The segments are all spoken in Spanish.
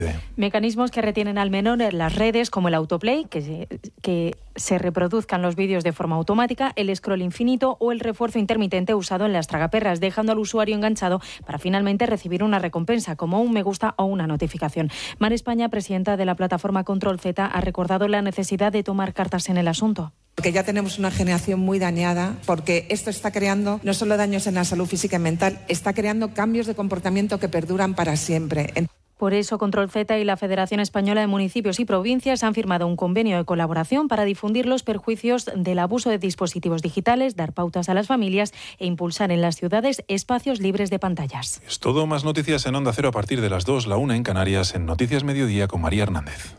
Mecanismos que retienen al menor en las redes, como el autoplay, que se reproduzcan los vídeos de forma automática, el scroll infinito o el refuerzo intermitente usado en las tragaperras, dejando al usuario enganchado para finalmente recibir una recompensa, como un me gusta o una notificación. Mar España, presidenta de la plataforma Control Z, ha recordado la necesidad de tomar cartas en el asunto. Porque ya tenemos una generación muy dañada, porque esto está creando no solo daños en la salud física y mental, está creando cambios de comportamiento que perduran para siempre. Por eso, Control Z y la Federación Española de Municipios y Provincias han firmado un convenio de colaboración para difundir los perjuicios del abuso de dispositivos digitales, dar pautas a las familias e impulsar en las ciudades espacios libres de pantallas. Es todo. Más noticias en Onda Cero a partir de las 2, la 1 en Canarias, en Noticias Mediodía con María Hernández.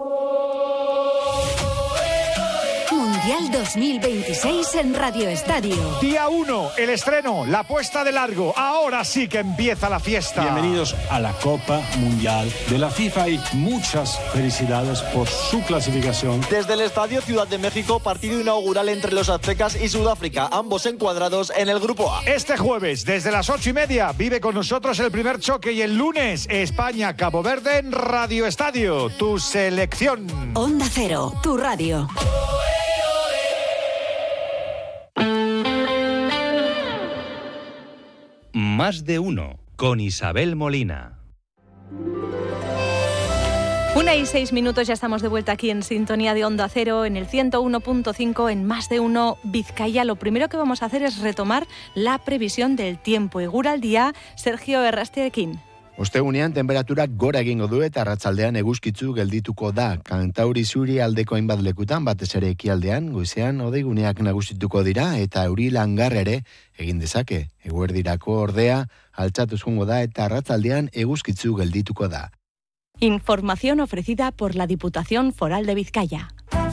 Mundial 2026 en Radio Estadio. Día 1, el estreno, la puesta de largo. Ahora sí que empieza la fiesta. Bienvenidos a la Copa Mundial de la FIFA y muchas felicidades por su clasificación. Desde el Estadio Ciudad de México, partido inaugural entre los aztecas y Sudáfrica, ambos encuadrados en el Grupo A. Este jueves, desde las 8:30, vive con nosotros el primer choque y el lunes, España-Cabo Verde en Radio Estadio, tu selección. Onda Cero, tu radio. Más de uno, con Isabel Molina. 1:06, ya estamos de vuelta aquí en sintonía de Onda Cero, en el 101.5, en Más de uno Vizcaya. Lo primero que vamos a hacer es retomar la previsión del tiempo. Eguraldia, Sergio Errastiekin. Ostegunean tenperaturak gora egingo du eta arratsaldean eguzkitzu geldituko da. Kantauri zuri aldeko hainbat lekutan, batez ere ekialdean, goizean odeiguneak nagusituko dira eta euri langar ere egin dezake. Eguerdirako ordea altxatuz joango da eta arratsaldean eguzkitzu geldituko da. Información ofrecida por la Diputación Foral de Vizcaya.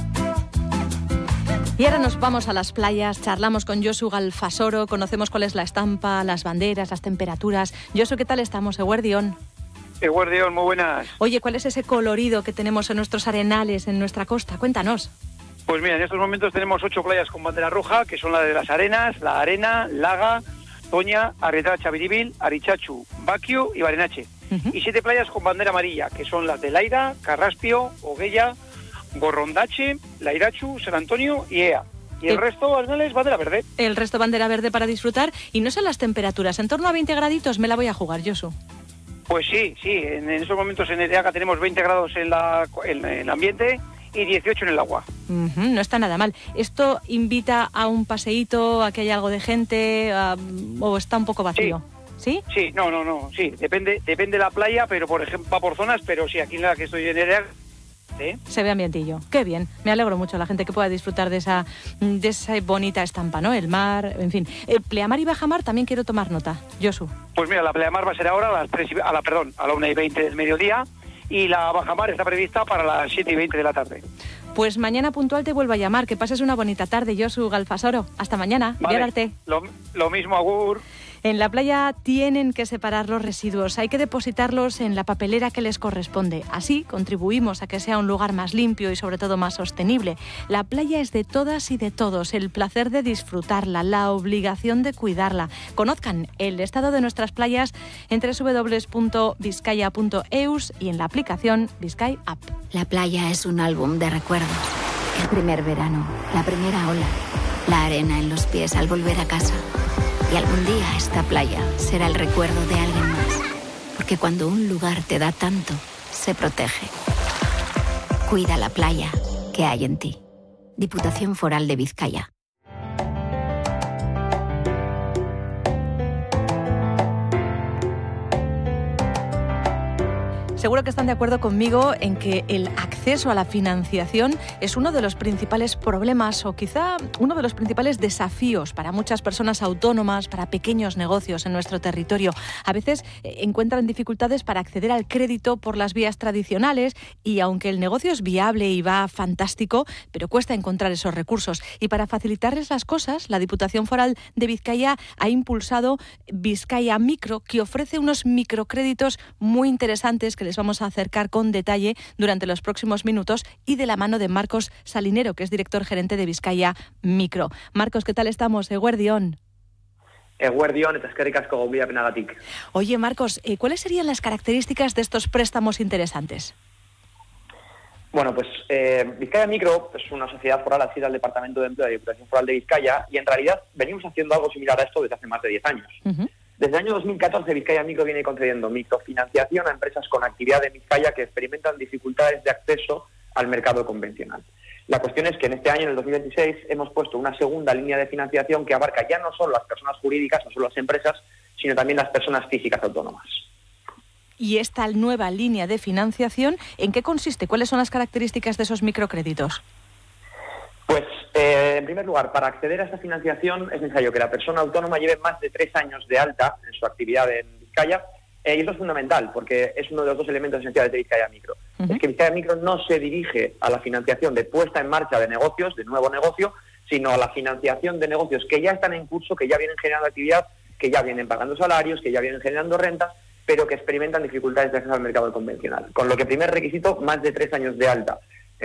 Y ahora nos vamos a las playas, charlamos con Josu Galfasoro, conocemos cuál es la estampa, las banderas, las temperaturas. Josu, ¿qué tal estamos? Eguerdión. Eguerdión, muy buenas. Oye, ¿cuál es ese colorido que tenemos en nuestros arenales, en nuestra costa? Cuéntanos. Pues mira, en estos momentos tenemos 8 playas con bandera roja, que son la de las Arenas, La Arena, Laga, Toña, Arreta, Chabiribil, Arichachu, Baquio y Barenache. Y 7 playas con bandera amarilla, que son las de Laida, Carraspio, Oguella, Gorrondache, Lairachu, San Antonio y Ea. Y el resto, Arenales, bandera verde. El resto, bandera verde para disfrutar. Y no sé las temperaturas, en torno a 20 graditos me la voy a jugar, Josu. Pues sí, en estos momentos en Ereaga tenemos 20 grados en el ambiente y 18 en el agua. No está nada mal. ¿Esto invita a un paseíto, a que haya algo de gente, o está un poco vacío? Sí. ¿Sí? No, sí. Depende de la playa, pero por ejemplo, va por zonas, pero sí, aquí en la que estoy en Ereaga, ¿sí? Se ve ambientillo. Qué bien. Me alegro mucho la gente que pueda disfrutar de esa bonita estampa, ¿no? El mar, en fin. Pleamar y bajamar también quiero tomar nota. Josu. Pues mira, la pleamar va a ser ahora a las 1:20 del mediodía y la bajamar está prevista para las 7:20 de la tarde. Pues mañana puntual te vuelvo a llamar. Que pases una bonita tarde, Josu Galfasoro. Hasta mañana. Vale. Lo mismo, agur. En la playa tienen que separar los residuos, hay que depositarlos en la papelera que les corresponde. Así contribuimos a que sea un lugar más limpio y sobre todo más sostenible. La playa es de todas y de todos, el placer de disfrutarla, la obligación de cuidarla. Conozcan el estado de nuestras playas en www.vizcaya.eus y en la aplicación Vizcay App. La playa es un álbum de recuerdos. El primer verano, la primera ola, la arena en los pies al volver a casa. Y algún día esta playa será el recuerdo de alguien más. Porque cuando un lugar te da tanto, se protege. Cuida la playa que hay en ti. Diputación Foral de Vizcaya. Seguro que están de acuerdo conmigo en que el acceso a la financiación es uno de los principales problemas o quizá uno de los principales desafíos para muchas personas autónomas, para pequeños negocios en nuestro territorio. A veces encuentran dificultades para acceder al crédito por las vías tradicionales y aunque el negocio es viable y va fantástico, pero cuesta encontrar esos recursos. Y para facilitarles las cosas, la Diputación Foral de Vizcaya ha impulsado Vizcaya Micro, que ofrece unos microcréditos muy interesantes que les vamos a acercar con detalle durante los próximos minutos y de la mano de Marcos Salinero, que es director gerente de Vizcaya Micro. Marcos, ¿qué tal estamos? Eguerdión. Eguerdion eta eskerrik asko gonbidapenagatik. Oye, Marcos, ¿cuáles serían las características de estos préstamos interesantes? Bueno, pues Vizcaya Micro es una sociedad foral adscrita al Departamento de Empleo de la Diputación Foral de Vizcaya y en realidad venimos haciendo algo similar a esto desde hace más de 10 años. Desde el año 2014 Vizcaya Micro viene concediendo microfinanciación a empresas con actividad en Vizcaya que experimentan dificultades de acceso al mercado convencional. La cuestión es que en este año, en el 2026, hemos puesto una segunda línea de financiación que abarca ya no solo las personas jurídicas, no solo las empresas, sino también las personas físicas autónomas. Y esta nueva línea de financiación, ¿en qué consiste? ¿Cuáles son las características de esos microcréditos? Pues, en primer lugar, para acceder a esta financiación es necesario que la persona autónoma lleve más de 3 años de alta en su actividad en Vizcaya. Y eso es fundamental, porque es uno de los 2 elementos esenciales de Vizcaya Micro. Es que Vizcaya Micro no se dirige a la financiación de puesta en marcha de negocios, de nuevo negocio, sino a la financiación de negocios que ya están en curso, que ya vienen generando actividad, que ya vienen pagando salarios, que ya vienen generando rentas, pero que experimentan dificultades de acceso al mercado convencional. Con lo que, primer requisito, más de 3 años de alta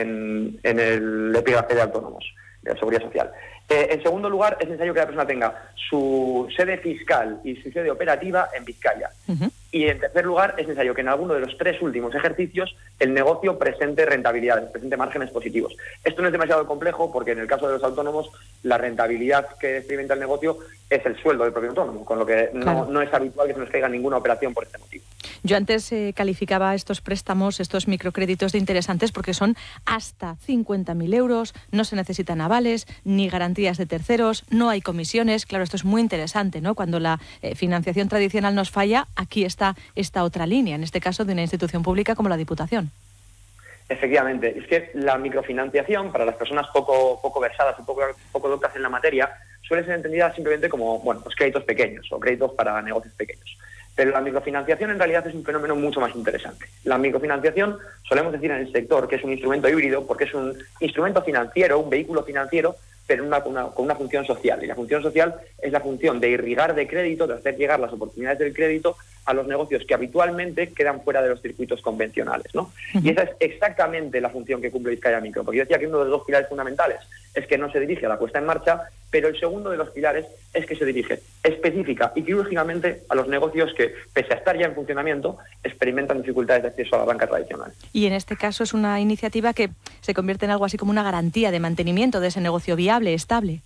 en el EPIGAC de autónomos, de la Seguridad Social. En segundo lugar, es necesario que la persona tenga su sede fiscal y su sede operativa en Vizcaya. Y en tercer lugar, es necesario que en alguno de los 3 últimos ejercicios el negocio presente rentabilidades, presente márgenes positivos. Esto no es demasiado complejo porque en el caso de los autónomos la rentabilidad que experimenta el negocio es el sueldo del propio autónomo, con lo que no es habitual que se nos caiga ninguna operación por este motivo. Yo antes calificaba estos préstamos, estos microcréditos de interesantes porque son hasta 50.000 euros, no se necesitan avales ni garantías de terceros, no hay comisiones. Claro, esto es muy interesante, ¿no? Cuando la financiación tradicional nos falla, aquí está esta otra línea, en este caso de una institución pública como la Diputación. Efectivamente, es que la microfinanciación, para las personas poco versadas y poco doctas en la materia, suele ser entendida simplemente como, pues créditos pequeños o créditos para negocios pequeños. Pero la microfinanciación en realidad es un fenómeno mucho más interesante. La microfinanciación, solemos decir en el sector que es un instrumento híbrido porque es un instrumento financiero, un vehículo financiero, pero con una función social. Y la función social es la función de irrigar de crédito, de hacer llegar las oportunidades del crédito a los negocios que habitualmente quedan fuera de los circuitos convencionales, ¿no? Y esa es exactamente la función que cumple Vizcaya Micro. Porque yo decía que uno de los 2 pilares fundamentales es que no se dirige a la puesta en marcha, pero el segundo de los pilares es que se dirige específica y quirúrgicamente a los negocios que, pese a estar ya en funcionamiento, experimentan dificultades de acceso a la banca tradicional. Y en este caso es una iniciativa que se convierte en algo así como una garantía de mantenimiento de ese negocio viable, estable.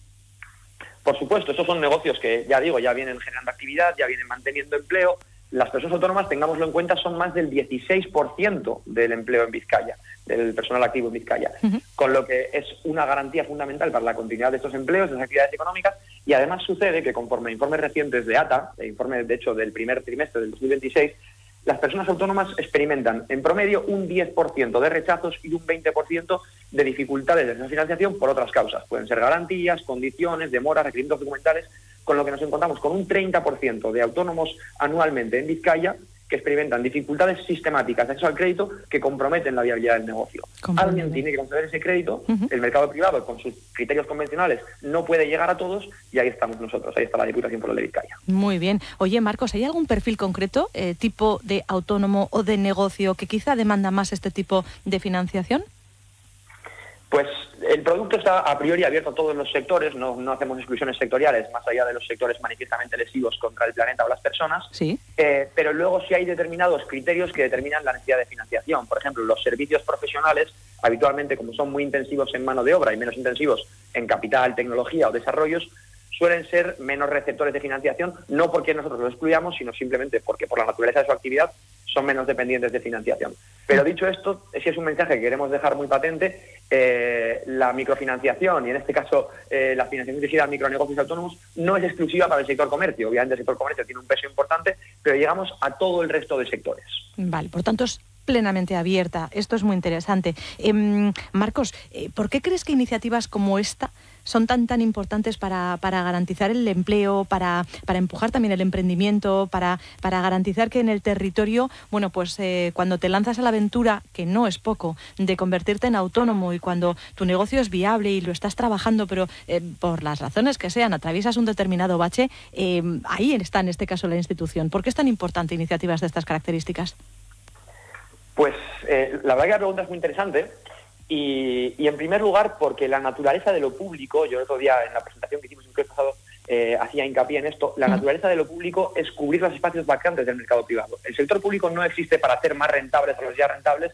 Por supuesto, estos son negocios que, ya digo, ya vienen generando actividad, ya vienen manteniendo empleo. Las personas autónomas, tengámoslo en cuenta, son más del 16% del empleo en Vizcaya, del personal activo en Vizcaya, con lo que es una garantía fundamental para la continuidad de estos empleos, de las actividades económicas, y además sucede que conforme informes recientes de ATA, informes de hecho del primer trimestre del 2026, las personas autónomas experimentan en promedio un 10% de rechazos y un 20% de dificultades de esa financiación por otras causas. Pueden ser garantías, condiciones, demoras, requerimientos documentales, con lo que nos encontramos con un 30% de autónomos anualmente en Vizcaya que experimentan dificultades sistemáticas de acceso al crédito que comprometen la viabilidad del negocio. Alguien tiene que conceder ese crédito, el mercado privado con sus criterios convencionales no puede llegar a todos y ahí estamos nosotros, ahí está la Diputación Foral de Vizcaya. Muy bien. Oye, Marcos, ¿hay algún perfil concreto, tipo de autónomo o de negocio que quizá demanda más este tipo de financiación? Pues el producto está a priori abierto a todos los sectores, no hacemos exclusiones sectoriales más allá de los sectores manifiestamente lesivos contra el planeta o las personas, sí. Pero luego sí hay determinados criterios que determinan la necesidad de financiación. Por ejemplo, los servicios profesionales, habitualmente como son muy intensivos en mano de obra y menos intensivos en capital, tecnología o desarrollos, suelen ser menos receptores de financiación, no porque nosotros los excluyamos, sino simplemente porque por la naturaleza de su actividad son menos dependientes de financiación. Pero dicho esto, sí es un mensaje que queremos dejar muy patente, la microfinanciación y en este caso la financiación dirigida a micronegocios autónomos no es exclusiva para el sector comercio. Obviamente el sector comercio tiene un peso importante, pero llegamos a todo el resto de sectores. Vale, por tanto es plenamente abierta. Esto es muy interesante. Marcos, ¿por qué crees que iniciativas como esta son tan importantes para garantizar el empleo, para empujar también el emprendimiento, para garantizar que en el territorio, bueno, pues cuando te lanzas a la aventura, que no es poco, de convertirte en autónomo y cuando tu negocio es viable y lo estás trabajando, pero por las razones que sean, atraviesas un determinado bache, ahí está en este caso la institución. ¿Por qué es tan importante iniciativas de estas características? Pues la verdad que la pregunta es muy interesante. Y en primer lugar, porque la naturaleza de lo público, yo el otro día en la presentación que hicimos en el pasado hacía hincapié en esto, la naturaleza de lo público es cubrir los espacios vacantes del mercado privado. El sector público no existe para hacer más rentables a los ya rentables,